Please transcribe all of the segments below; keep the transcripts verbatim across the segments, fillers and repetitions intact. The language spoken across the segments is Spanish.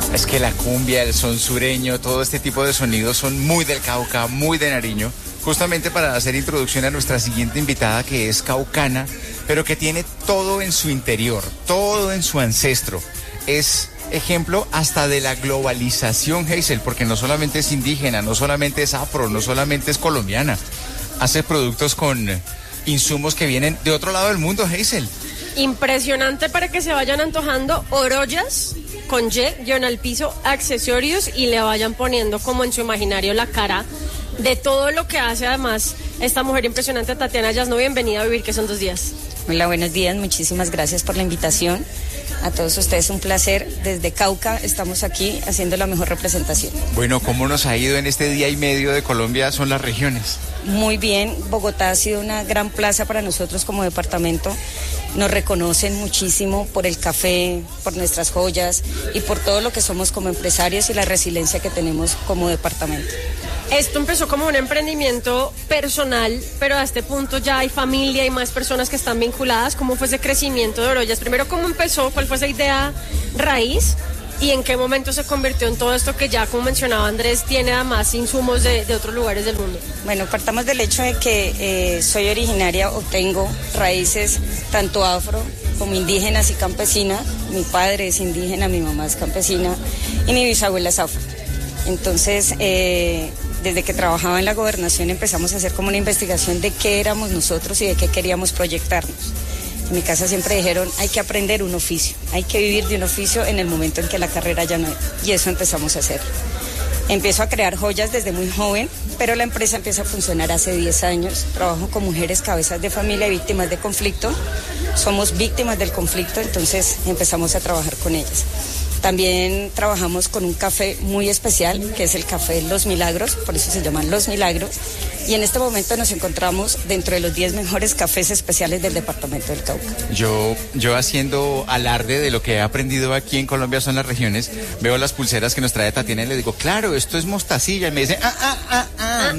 Es que la cumbia, el son sureño, todo este tipo de sonidos son muy del Cauca, muy de Nariño. Justamente para hacer introducción a nuestra siguiente invitada, que es caucana, pero que tiene todo en su interior, todo en su ancestro. Es ejemplo hasta de la globalización, Hazel, porque no solamente es indígena, no solamente es afro, no solamente es colombiana. Hace productos con insumos que vienen de otro lado del mundo, Hazel. Impresionante, para que se vayan antojando orollas con Y, guión al piso, accesorios, y le vayan poniendo como en su imaginario la cara de todo lo que hace además esta mujer impresionante, Tatiana Yasno. Bienvenida a Vivir, que son dos días. Hola, buenos días, muchísimas gracias por la invitación. A todos ustedes un placer. Desde Cauca estamos aquí haciendo la mejor representación. Bueno, ¿cómo nos ha ido en este día y medio de Colombia? Son las regiones. Muy bien, Bogotá ha sido una gran plaza para nosotros como departamento. Nos reconocen muchísimo por el café, por nuestras joyas y por todo lo que somos como empresarios y la resiliencia que tenemos como departamento. Esto empezó como un emprendimiento personal, pero a este punto ya hay familia y más personas que están vinculadas. ¿Cómo fue ese crecimiento de Orollas? Primero, ¿cómo empezó? ¿Cuál fue esa idea raíz? ¿Y en qué momento se convirtió en todo esto que ya, como mencionaba Andrés, tiene además insumos de, de otros lugares del mundo? Bueno, partamos del hecho de que eh, soy originaria o tengo raíces tanto afro como indígenas y campesinas. Mi padre es indígena, mi mamá es campesina y mi bisabuela es afro. Entonces, eh, desde que trabajaba en la gobernación empezamos a hacer como una investigación de qué éramos nosotros y de qué queríamos proyectarnos. En mi casa siempre dijeron, hay que aprender un oficio, hay que vivir de un oficio en el momento en que la carrera ya no hay. Y eso empezamos a hacer. Empiezo a crear joyas desde muy joven, pero la empresa empieza a funcionar hace diez años. Trabajo con mujeres cabezas de familia y víctimas de conflicto. Somos víctimas del conflicto, entonces empezamos a trabajar con ellas. También trabajamos con un café muy especial, que es el café Los Milagros, por eso se llaman Los Milagros. Y en este momento nos encontramos dentro de los diez mejores cafés especiales del departamento del Cauca. Yo, yo haciendo alarde de lo que he aprendido aquí en Colombia son las regiones, veo las pulseras que nos trae Tatiana y le digo, claro, esto es mostacilla. Y me dice, ah, ah, ah, ah,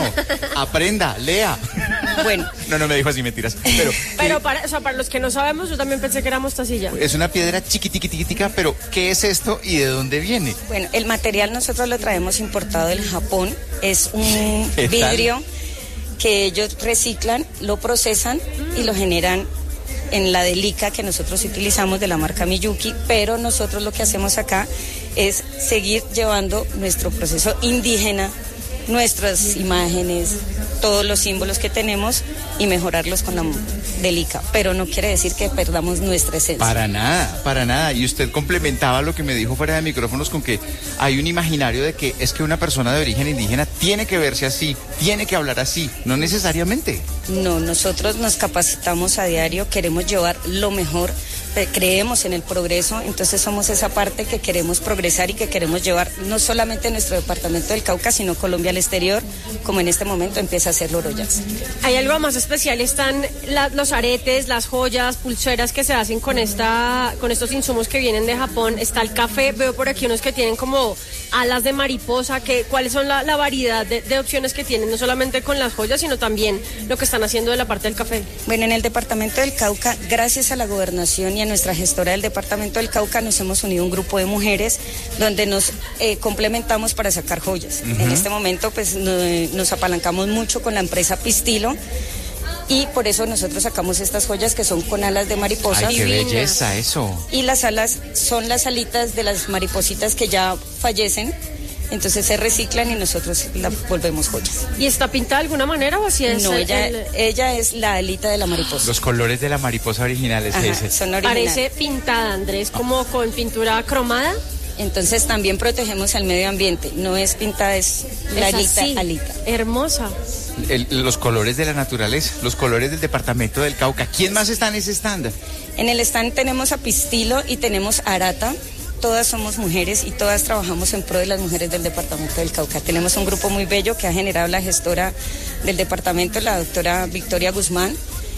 no, aprenda, lea. Bueno. No, no me dijo así, mentiras. Pero, pero para, o sea, para los que no sabemos, yo también pensé que era mostacilla. Es una piedra chiquitiquitica, pero ¿qué es esto y de dónde viene? Bueno, el material nosotros lo traemos importado del Japón. Es un vidrio que ellos reciclan, lo procesan y lo generan en la delica que nosotros utilizamos de la marca Miyuki, pero nosotros lo que hacemos acá es seguir llevando nuestro proceso indígena, nuestras imágenes, todos los símbolos que tenemos y mejorarlos con la delica, pero no quiere decir que perdamos nuestra esencia. Para nada, para nada. Y usted complementaba lo que me dijo fuera de micrófonos con que hay un imaginario de que es que una persona de origen indígena tiene que verse así, tiene que hablar así, no necesariamente. No, nosotros nos capacitamos a diario, queremos llevar lo mejor, creemos en el progreso, entonces somos esa parte que queremos progresar y que queremos llevar no solamente nuestro departamento del Cauca, sino Colombia al exterior, como en este momento empieza a hacerlo Orollas. Hay algo más especial, están la, los aretes, las joyas, pulseras que se hacen con esta, con estos insumos que vienen de Japón, está el café, veo por aquí unos que tienen como alas de mariposa, que, ¿cuáles son la, la variedad de, de opciones que tienen, no solamente con las joyas, sino también lo que están haciendo de la parte del café? Bueno, en el departamento del Cauca, gracias a la gobernación y a nuestra gestora del departamento del Cauca, nos hemos unido un grupo de mujeres donde nos eh, complementamos para sacar joyas. Uh-huh. En este momento pues no, nos apalancamos mucho con la empresa Pistilo y por eso nosotros sacamos estas joyas que son con alas de mariposa. ¡Ay, qué belleza eso! Y las alas son las alitas de las maripositas que ya fallecen. Entonces se reciclan y nosotros la volvemos joyas. ¿Y está pintada de alguna manera o así es? No, el, ella, el... ella es la alita de la mariposa. Los colores de la mariposa originales. Ajá, ese. Son originales. Parece pintada, Andrés, como con pintura cromada. Entonces también protegemos al medio ambiente. No es pintada, es la es alita, así, alita. Hermosa. El, los colores de la naturaleza, los colores del departamento del Cauca. ¿Quién más está en ese stand? En el stand tenemos a Pistilo y tenemos a Arata. Todas somos mujeres y todas trabajamos en pro de las mujeres del departamento del Cauca. Tenemos un grupo muy bello que ha generado la gestora del departamento, la doctora Victoria Guzmán,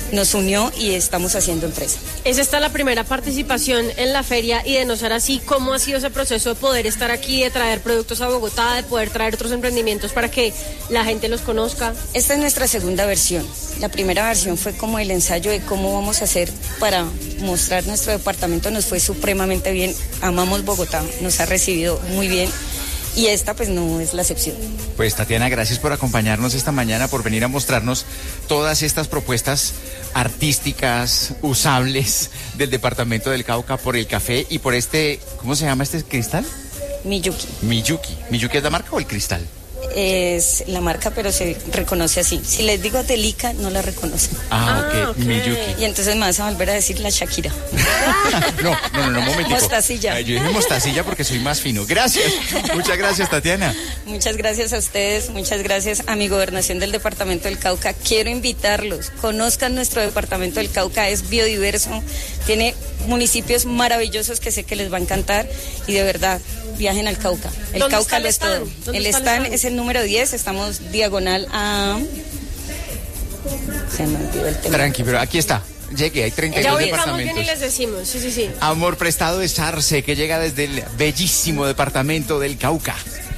nos unió y estamos haciendo empresa. Es esta la primera participación en la feria y de no ser así, ¿cómo ha sido ese proceso de poder estar aquí, de traer productos a Bogotá, de poder traer otros emprendimientos para que la gente los conozca? Esta es nuestra segunda versión. La primera versión fue como el ensayo de cómo vamos a hacer para mostrar nuestro departamento. Nos fue supremamente bien, amamos Bogotá, nos ha recibido muy bien. Y esta pues no es la excepción. Pues Tatiana, gracias por acompañarnos esta mañana, por venir a mostrarnos todas estas propuestas artísticas, usables del departamento del Cauca, por el café y por este, ¿cómo se llama este cristal? Miyuki. Miyuki. ¿Miyuki es la marca o el cristal? Es la marca, pero se reconoce así. Si les digo Delica, no la reconocen. Ah, Ah, ok, ok. Miyuki. Y entonces me vas a volver a decir la Shakira. No, no, no, no, un momentico. Mostacilla. Ay, yo dije mostacilla porque soy más fino. Gracias, muchas gracias, Tatiana. Muchas gracias a ustedes, muchas gracias a mi gobernación del departamento del Cauca. Quiero invitarlos, conozcan nuestro departamento del Cauca, es biodiverso, tiene municipios maravillosos que sé que les va a encantar y de verdad, viajen al Cauca. El ¿Dónde Cauca está el lo es todo. stand? ¿Dónde El está el stand stand? es el número diez, estamos diagonal a... Se me olvidó el tema. Tranqui, pero aquí está. Llegué, hay treinta y Ya dos ubicamos bien y departamentos. les decimos, sí, sí, sí. Amor prestado de Sarce, que llega desde el bellísimo departamento del Cauca.